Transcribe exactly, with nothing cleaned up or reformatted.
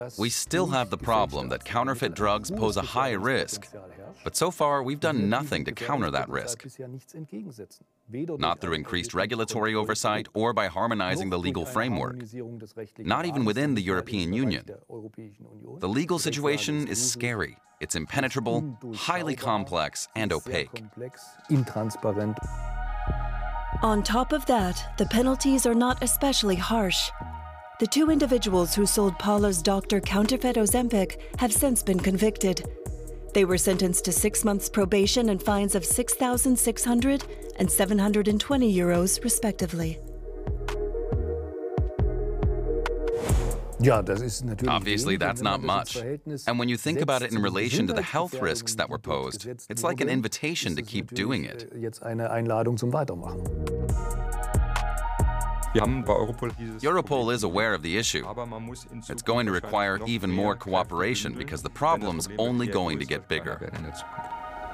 We still have the problem that counterfeit drugs pose a high risk, but so far we've done nothing to counter that risk. Not through increased regulatory oversight or by harmonizing the legal framework. Not even within the European Union. The legal situation is scary. It's impenetrable, highly complex, and opaque. On top of that, the penalties are not especially harsh. The two individuals who sold Paula's doctor counterfeit Ozempic have since been convicted. They were sentenced to six months probation and fines of six thousand six hundred and seven hundred twenty euros, respectively. Obviously, that's not much. And when you think about it in relation to the health risks that were posed, it's like an invitation to keep doing it. Europol is aware of the issue. It's going to require even more cooperation because the problem's only going to get bigger.